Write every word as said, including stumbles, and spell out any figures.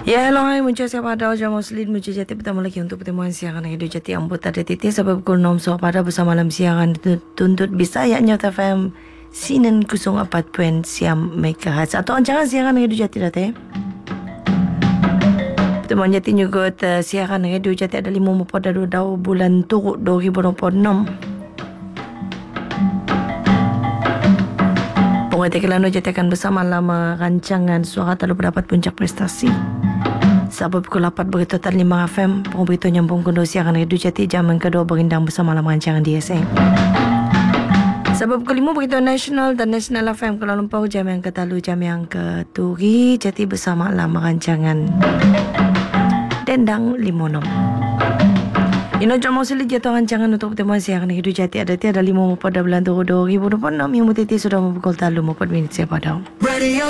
Ya, hello, hai, muncul siapa ada Ujah Muslim, muncul jati pertama lagi untuk pertemuan siaran hidup jati anggota D T T sebab pukul enam sore pada bersama malam siaran tuntut Bisaya Nyota F M Sinan kusung empat poin siam megahertz atau ancaran siaran hidup jati date. Pertemuan jati juga uh, siaran hidup jati ada lima pada dua bulan turut dua ribu dua puluh enam. Pengerti kelano jati akan bersama lama rancangan suara tak dapat puncak prestasi. Sabab pukul lapan berita Tan lima F M, pemberita nyambung kunduh siaran Radio Jati jam yang kedua berindang bersama dalam rancangan D S A. Sabab pukul lima berita nasional dan Nasional F M Kuala Lumpur jam yang ketalu jam yang keturi Jati bersama dalam rancangan Dendang lima enam. Ino jam mosili jatuh rancangan untuk pertemuan siaran Radio Jati ada tiada lima pada bulan dua ribu dua puluh enam yang mutiti sudah memukul talu empat minit siapa dah.